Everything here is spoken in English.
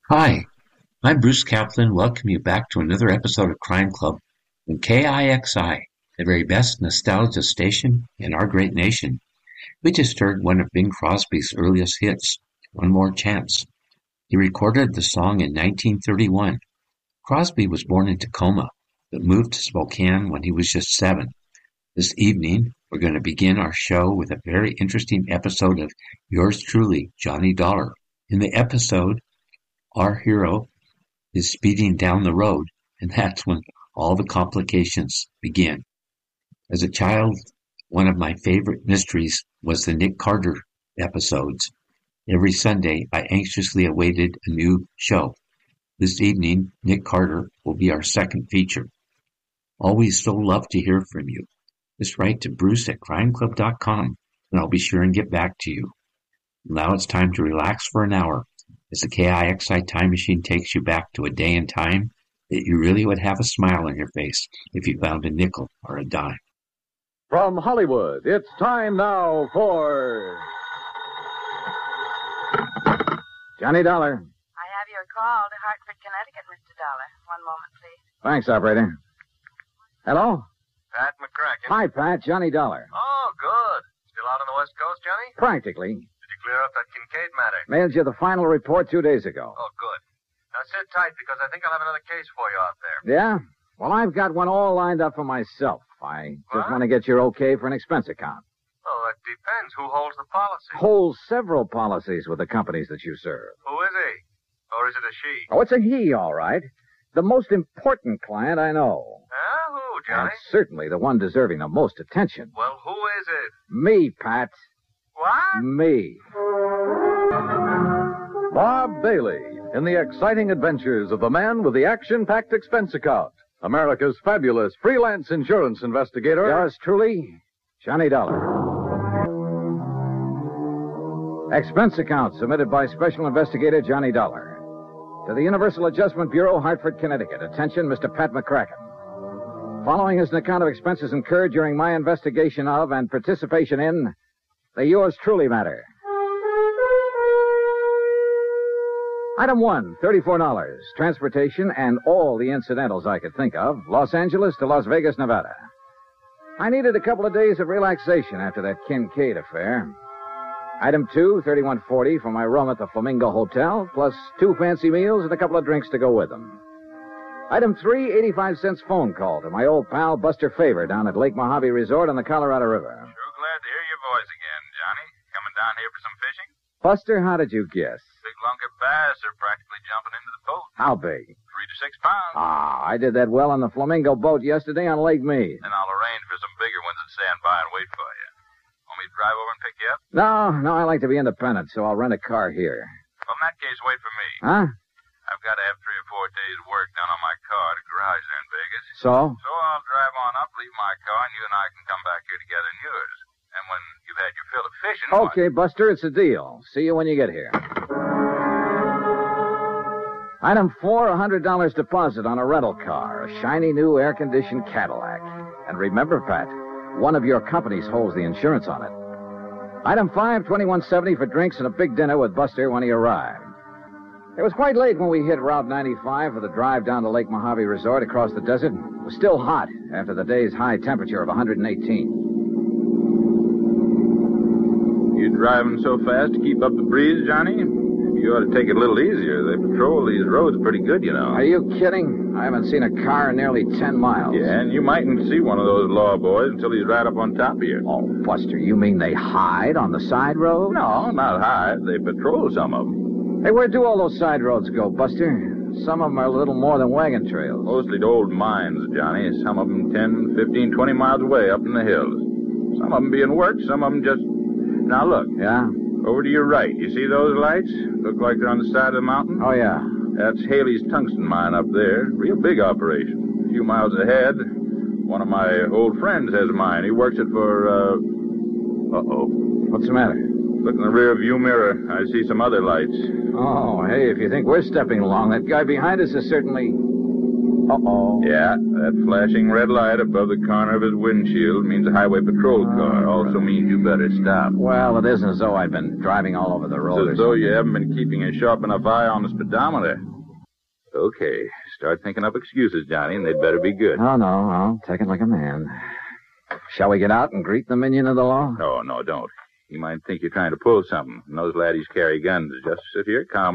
Hi, I'm Bruce Kaplan. Welcome you back to another episode of Crime Club on KIXI, the very best nostalgia station in our great nation. We just heard one of Bing Crosby's earliest hits, One More Chance. He recorded the song in 1931. Crosby was born in Tacoma, but moved to Spokane when he was just 7. This evening, we're going to begin our show with a very interesting episode of Yours Truly, Johnny Dollar. In the episode, our hero is speeding down the road, and that's when all the complications begin. As a child, one of my favorite mysteries was the Nick Carter episodes. Every Sunday, I anxiously awaited a new show. This evening, Nick Carter will be our second feature. Always so love to hear from you. Just write to bruce@crimeclub.com, and I'll be sure and get back to you. Now it's time to relax for an hour as the KIXI time machine takes you back to a day and time that you really would have a smile on your face if you found a nickel or a dime. From Hollywood, it's time now for Johnny Dollar. I have your call to Hartford, Connecticut, Mr. Dollar. One moment, please. Thanks, operator. Hello? Pat McCracken. Hi, Pat. Johnny Dollar. Oh, good. Still out on the West Coast, Johnny? Practically. Did you clear up that Kincaid matter? Mailed you the final report 2 days ago. Oh, good. Now sit tight because I think I'll have another case for you out there. Yeah? Well, I've got one all lined up for myself. I just What? want to get your okay for an expense account. Oh, that depends. Who holds the policy? Holds several policies with the companies that you serve. Who is he? Or is it a she? Oh, it's a he, all right. The most important client I know. Huh? Who, Johnny? And certainly the one deserving the most attention. Well, who is it? Me, Pat. What? Me. Bob Bailey in the exciting adventures of the man with the action-packed expense account. America's fabulous freelance insurance investigator. Yours truly, Johnny Dollar. Expense account submitted by Special Investigator Johnny Dollar. To the Universal Adjustment Bureau, Hartford, Connecticut. Attention, Mr. Pat McCracken. Following is an account of expenses incurred during my investigation of and participation in the Yours Truly matter. Item 1, $34. Transportation and all the incidentals I could think of. Los Angeles to Las Vegas, Nevada. I needed a couple of days of relaxation after that Kincaid affair. Item 2, $31.40 for my room at the Flamingo Hotel, plus 2 fancy meals and a couple of drinks to go with them. Item 3, 85-cent phone call to my old pal Buster Favor down at Lake Mojave Resort on the Colorado River. Sure glad to hear your voice again, Johnny. Coming down here for some fishing? Buster, how did you guess? Big lunker bass are practically jumping into the boat. How big? 3 to 6 pounds. Ah, I did that well on the Flamingo boat yesterday on Lake Mead. Then I'll arrange for some bigger ones that stand by and wait for you. Want me to drive over and pick you up? No, I like to be independent, so I'll rent a car here. Well, in that case, wait for me. Huh? I've got to have 3 or 4 days' work done on my car at a garage there in Vegas. So? So I'll drive on up, leave my car, and you and I can come back here together in yours. And when you've had your fill of fishing... Okay, Buster, it's a deal. See you when you get here. Item 4, $100 deposit on a rental car, a shiny new air-conditioned Cadillac. And remember, Pat, one of your companies holds the insurance on it. Item 5, $21.70 for drinks and a big dinner with Buster when he arrived. It was quite late when we hit Route 95 for the drive down to Lake Mojave Resort across the desert. It was still hot after the day's high temperature of 118. You driving so fast to keep up the breeze, Johnny? You ought to take it a little easier. They patrol these roads pretty good, you know. Are you kidding? I haven't seen a car in nearly 10 miles. Yeah, and you mightn't see one of those law boys until he's right up on top of you. Oh, Buster, you mean they hide on the side road? No, not hide. They patrol some of them. Hey, where do all those side roads go, Buster? Some of them are a little more than wagon trails. Mostly to old mines, Johnny. Some of them 10, 15, 20 miles away up in the hills. Some of them being worked, some of them just... Now, look. Yeah? Over to your right. You see those lights? Look like they're on the side of the mountain? Oh, yeah. That's Haley's tungsten mine up there. Real big operation. A few miles ahead, one of my old friends has a mine. He works it for, Uh-oh. What's the matter? Look in the rear view mirror. I see some other lights. Oh, hey, if you think we're stepping along, that guy behind us is certainly... Uh-oh. Yeah, that flashing red light above the corner of his windshield means a highway patrol car. Also means you better stop. Well, it isn't as though I've been driving all over the road. It's as though you haven't been keeping a sharp enough eye on the speedometer. Okay, start thinking up excuses, Johnny, and they'd better be good. Oh, no, I'll take it like a man. Shall we get out and greet the minion of the law? No, don't. He might think you're trying to pull something. And those laddies carry guns. Just sit here calm.